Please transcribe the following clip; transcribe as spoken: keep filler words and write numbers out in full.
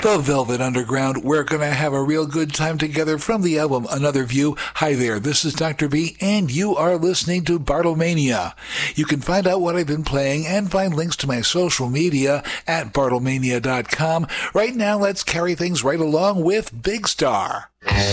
The Velvet Underground. We're going to have a real good time together from the album Another View. Hi there, this is Doctor B, and you are listening to Bartlemania. You can find out what I've been playing and find links to my social media at bartlemania dot com. Right now, let's carry things right along with Big Star.